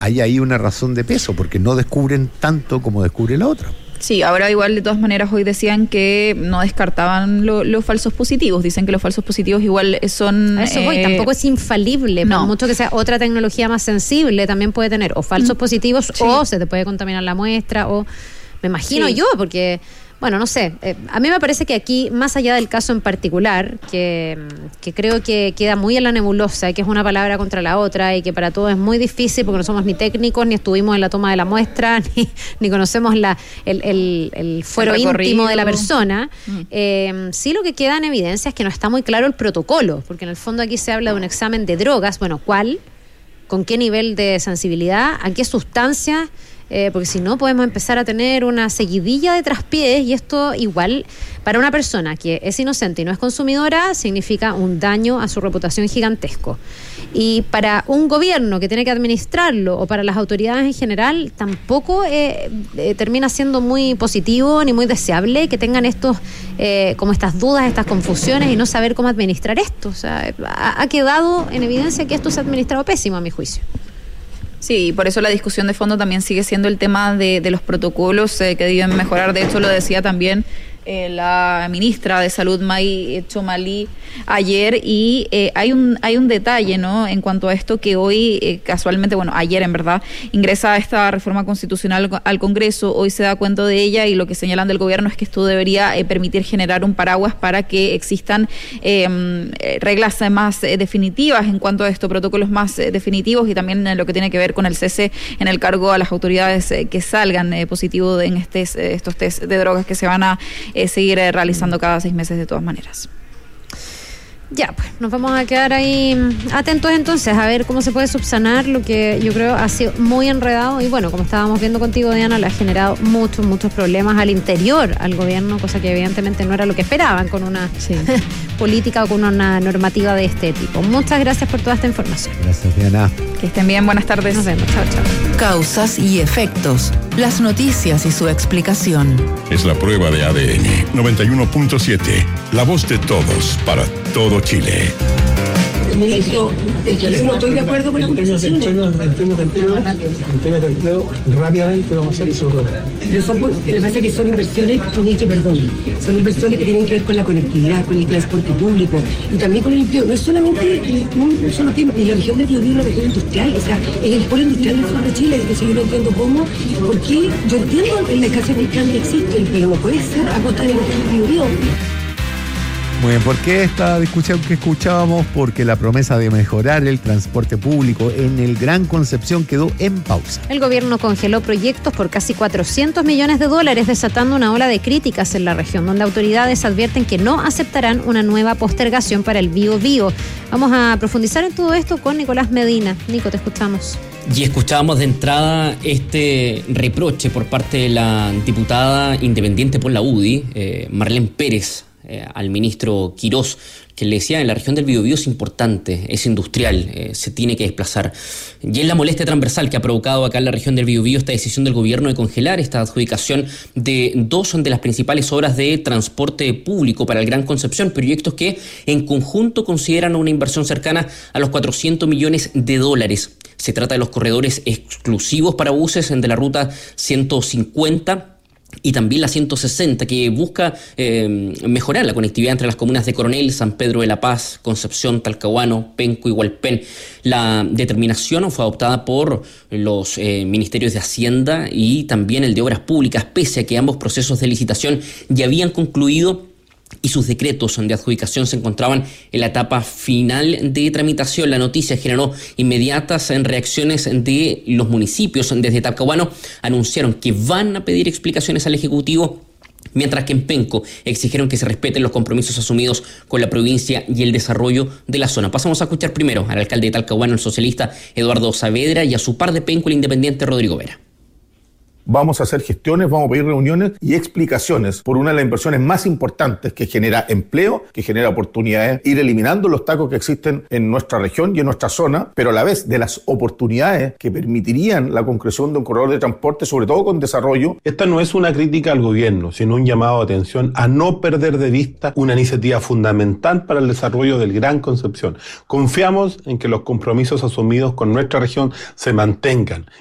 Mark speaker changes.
Speaker 1: hay ahí una razón de peso, porque no descubren tanto como descubre la otra.
Speaker 2: Sí, ahora igual de todas maneras hoy decían que no descartaban los falsos positivos. Dicen que los falsos positivos igual son...
Speaker 3: A eso voy, tampoco es infalible. No. Por mucho que sea otra tecnología más sensible, también puede tener o falsos positivos, sí, o se te puede contaminar la muestra, o me imagino yo, porque... Bueno, no sé, a mí me parece que aquí, más allá del caso en particular, que creo que queda muy en la nebulosa, que es una palabra contra la otra y que para todos es muy difícil porque no somos ni técnicos, ni estuvimos en la toma de la muestra, ni conocemos el fuero íntimo de la persona. Sí, lo que queda en evidencia es que no está muy claro el protocolo, porque en el fondo aquí se habla de un examen de drogas. Bueno, ¿cuál? ¿Con qué nivel de sensibilidad? ¿A qué sustancias? Porque si no podemos empezar a tener una seguidilla de traspiés, y esto igual para una persona que es inocente y no es consumidora significa un daño a su reputación gigantesco, y para un gobierno que tiene que administrarlo o para las autoridades en general tampoco termina siendo muy positivo ni muy deseable que tengan estos como estas dudas, estas confusiones y no saber cómo administrar esto. O sea, ha quedado en evidencia que esto se ha administrado pésimo, a mi juicio.
Speaker 2: Sí, y por eso la discusión de fondo también sigue siendo el tema de los protocolos que deben mejorar. De hecho, lo decía también la ministra de Salud, May Chomali, ayer, y hay un detalle, ¿no?, en cuanto a esto, que hoy casualmente, bueno, ayer en verdad, ingresa esta reforma constitucional al Congreso. Hoy se da cuenta de ella, y lo que señalan del gobierno es que esto debería permitir generar un paraguas para que existan reglas más definitivas en cuanto a esto, protocolos más definitivos, y también en lo que tiene que ver con el cese en el cargo a las autoridades que salgan positivo en estos test de drogas que se van a seguir realizando cada 6 meses de todas maneras.
Speaker 3: Ya, pues nos vamos a quedar ahí atentos entonces a ver cómo se puede subsanar lo que yo creo ha sido muy enredado, y bueno, como estábamos viendo contigo, Diana, le ha generado muchos problemas al interior al gobierno, cosa que evidentemente no era lo que esperaban con una política o con una normativa de este tipo. Muchas gracias por toda esta información.
Speaker 1: Gracias, Diana.
Speaker 2: Que estén bien, buenas tardes.
Speaker 3: Nos vemos, chao.
Speaker 4: Causas y efectos, las noticias y su explicación.
Speaker 5: Es la prueba de ADN 91.7, la voz de todos para todo Chile.
Speaker 6: No estoy de acuerdo con la conversación. Rápidamente vamos a hacer eso. Lo que pasa es que son inversiones, son inversiones que tienen que ver con la conectividad, con el transporte público y también con el empleo. No es solamente un solo tema. Y la región de Biobío es una región industrial, o sea, es el polo industrial del sur de Chile, que yo no entiendo cómo, porque yo entiendo la escasez fiscal que existe, pero no puede ser a costa de la región de Biobío.
Speaker 1: Muy bien, ¿por qué esta discusión que escuchábamos? Porque la promesa de mejorar el transporte público en el Gran Concepción quedó en pausa.
Speaker 3: El gobierno congeló proyectos por casi $400 millones, desatando una ola de críticas en la región, donde autoridades advierten que no aceptarán una nueva postergación para el Biobío. Vamos a profundizar en todo esto con Nicolás Medina. Nico, te escuchamos.
Speaker 7: Y escuchábamos de entrada este reproche por parte de la diputada independiente por la UDI, Marlene Pérez, al ministro Quirós, que le decía: en la región del Biobío es importante, es industrial, se tiene que desplazar. Y es la molestia transversal que ha provocado acá en la región del Biobío esta decisión del gobierno de congelar esta adjudicación de 2 de las principales obras de transporte público para el Gran Concepción, proyectos que en conjunto consideran una inversión cercana a los $400 millones. Se trata de los corredores exclusivos para buses de la ruta 150 y también la 160, que busca mejorar la conectividad entre las comunas de Coronel, San Pedro de la Paz, Concepción, Talcahuano, Penco y Hualpén. La determinación fue adoptada por los ministerios de Hacienda y también el de Obras Públicas, pese a que ambos procesos de licitación ya habían concluido y sus decretos de adjudicación se encontraban en la etapa final de tramitación. La noticia generó inmediatas reacciones de los municipios. Desde Talcahuano anunciaron que van a pedir explicaciones al Ejecutivo, mientras que en Penco exigieron que se respeten los compromisos asumidos con la provincia y el desarrollo de la zona. Pasamos a escuchar primero al alcalde de Talcahuano, el socialista Eduardo Saavedra, y a su par de Penco, el independiente Rodrigo Vera.
Speaker 8: Vamos a hacer gestiones, vamos a pedir reuniones y explicaciones por una de las inversiones más importantes que genera empleo, que genera oportunidades, ir eliminando los tacos que existen en nuestra región y en nuestra zona, pero a la vez de las oportunidades que permitirían la concreción de un corredor de transporte, sobre todo con desarrollo.
Speaker 9: Esta no es una crítica al gobierno, sino un llamado de atención a no perder de vista una iniciativa fundamental para el desarrollo del Gran Concepción. Confiamos en que los compromisos asumidos con nuestra región se mantengan